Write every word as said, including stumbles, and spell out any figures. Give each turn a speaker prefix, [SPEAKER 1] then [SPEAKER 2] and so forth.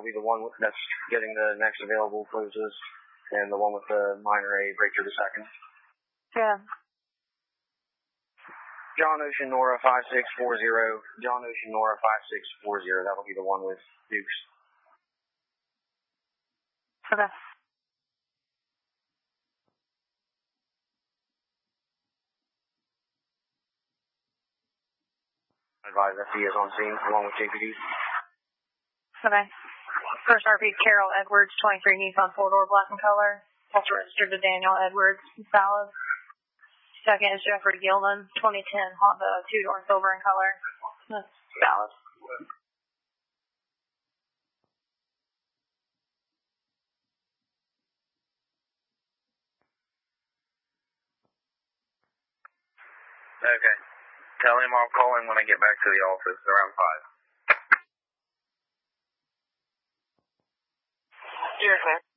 [SPEAKER 1] will be the one with, that's getting the next available closes, and the one with the minor A breakthrough the second.
[SPEAKER 2] Yeah.
[SPEAKER 1] John Ocean Nora five six four zero. John Ocean Nora five six four zero. That'll be the one with Dukes.
[SPEAKER 2] Okay.
[SPEAKER 1] Advise F D is on scene along with J P D.
[SPEAKER 2] Okay. First R P Carol Edwards, twenty-three Nissan four-door black in color. Also registered to Daniel Edwards, valid. Second is Jeffrey Gilman, twenty ten Honda two-door silver in color. That's valid.
[SPEAKER 3] Okay. Tell him I'll call him when I get back to the office around five.
[SPEAKER 2] Yes, sir.